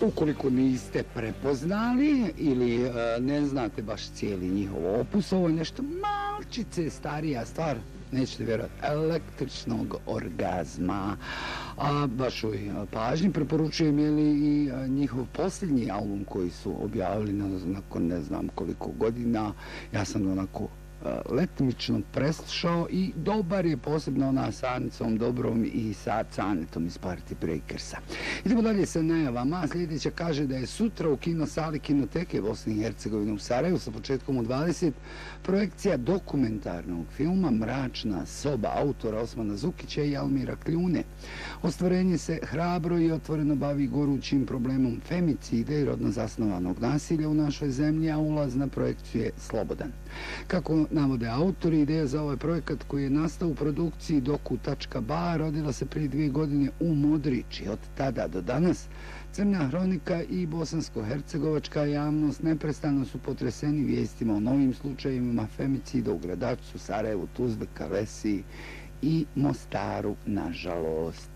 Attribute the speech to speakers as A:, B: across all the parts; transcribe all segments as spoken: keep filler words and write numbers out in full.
A: Ukoliko niste prepoznali ili ne znate baš cijeli njihov opus, ovo je nešto malčice starija stvar, nećete vjerovati, električnog orgazma. A vašoj pažnji preporučujem je li i njihov posljednji album koji su objavili nakon ne znam koliko godina. Ja sam onako letimično preslušao i dobar je, posebno ona sa Anicom Dobrom i sa Canetom iz Party Breakersa. Idemo dalje sa najavama. Sljedeća kaže da je sutra u kinosali Kinoteke Bosne i Hercegovine u Sarajevu sa početkom u dvadeset projekcija dokumentarnog filma Mračna soba autora Osmana Zukića i Almira Kljune. Ostvarenje se hrabro i otvoreno bavi gorućim problemom femicide i rodno zasnovanog nasilja u našoj zemlji, a ulaz na projekciju je slobodan. Kako navode autori, ideja za ovaj projekat koji je nastao u produkciji Doku.ba rodila se prije dvije godine u Modriči. Od tada do danas Crna hronika i bosansko-hercegovačka javnost neprestano su potreseni vijestima o novim slučajevima femicida u Gradačcu, Sarajevu, Tuzli, Kalesiji i Mostaru, nažalost.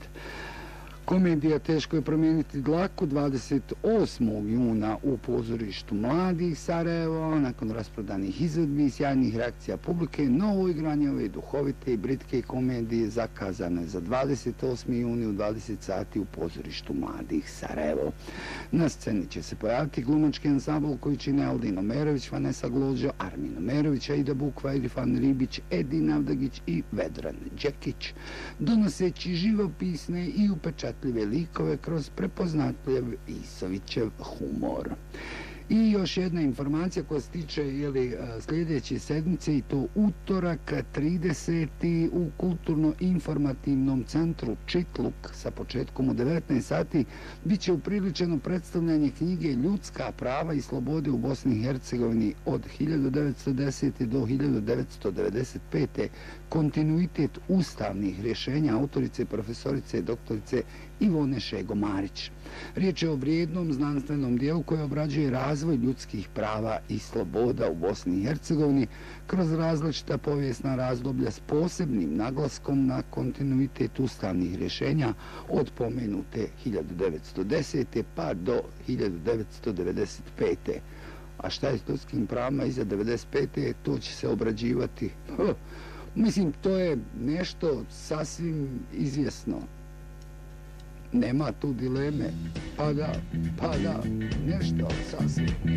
A: Komedija Teško je promijeniti dlaku dvadeset osmog juna u pozorištu Mladih Sarajevo. Nakon rasprodanih izvedbi i sjajnih reakcija publike, novo igranje ove duhovite i britke komedije zakazano je za dvadeset osmi juni u dvadeset sati u pozorištu Mladih Sarajevo. Na sceni će se pojaviti glumački ansambl koji čine Aldin Omerović, Vanessa Glođo, Armin Omerović, Aida Bukva, Irfan Ribić, Edin Avdagić i Vedran Đekić, donoseći živopisne i upečatljive likove kroz prepoznatljiv Isovićev humor. I još jedna informacija koja se tiče jeli, sljedeće sedmice, i to utorak trideseti u kulturno-informativnom centru Čitluk sa početkom u devetnaest sati bit će upriličeno predstavljanje knjige Ljudska prava i slobode u Bosni i Hercegovini od hiljadu devetsto desete. do hiljadu devetsto devedeset pete. Kontinuitet ustavnih rješenja autorice, profesorice, doktorice Ivone Šego-Marić. Riječ je o vrijednom znanstvenom dijelu koje obrađuje razvoj ljudskih prava i sloboda u Bosni i Hercegovini kroz različita povijesna razdoblja s posebnim naglaskom na kontinuitet ustavnih rješenja od pomenute hiljadu devetsto desete. pa do hiljadu devetsto devedeset pete. A šta je s ljudskim pravima iza devedeset pete. to će se obrađivati. Mislim, to je nešto sasvim izvjesno. Nema tu dileme. Pa da, pa da, nešto sasvim